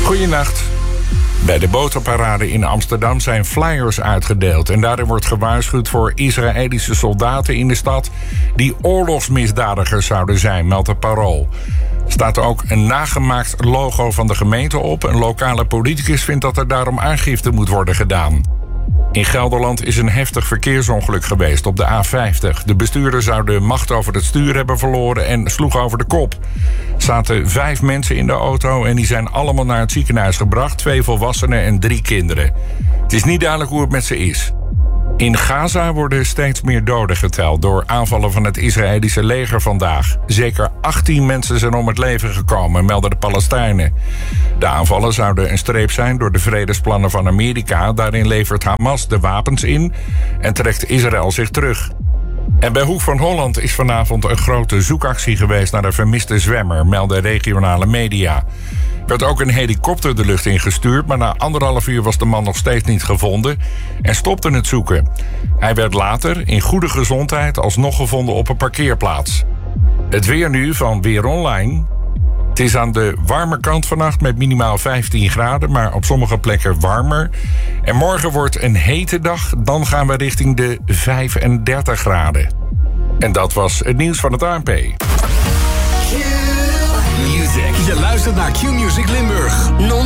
Goedenacht. Bij de boterparade in Amsterdam zijn flyers uitgedeeld. En daarin wordt gewaarschuwd voor Israëlische soldaten in de stad die oorlogsmisdadigers zouden zijn, meldt het Parool. Staat ook een nagemaakt logo van de gemeente op. Een lokale politicus vindt dat er daarom aangifte moet worden gedaan. In Gelderland is een heftig verkeersongeluk geweest op de A50. De bestuurder zou de macht over het stuur hebben verloren en sloeg over de kop. Er zaten 5 mensen in de auto en die zijn allemaal naar het ziekenhuis gebracht. 2 volwassenen en 3 kinderen. Het is niet duidelijk hoe het met ze is. In Gaza worden steeds meer doden geteld door aanvallen van het Israëlische leger vandaag. Zeker 18 mensen zijn om het leven gekomen, melden de Palestijnen. De aanvallen zouden een streep zijn door de vredesplannen van Amerika. Daarin levert Hamas de wapens in en trekt Israël zich terug. En bij Hoek van Holland is vanavond een grote zoekactie geweest naar een vermiste zwemmer, melden regionale media. Er werd ook een helikopter de lucht ingestuurd, maar na 1,5 uur was de man nog steeds niet gevonden en stopte het zoeken. Hij werd later in goede gezondheid alsnog gevonden op een parkeerplaats. Het weer nu van Weer Online. Het is aan de warme kant vannacht met minimaal 15 graden, maar op sommige plekken warmer. En morgen wordt een hete dag, dan gaan we richting de 35 graden. En dat was het nieuws van het ANP. Je luistert naar Q-Music Limburg.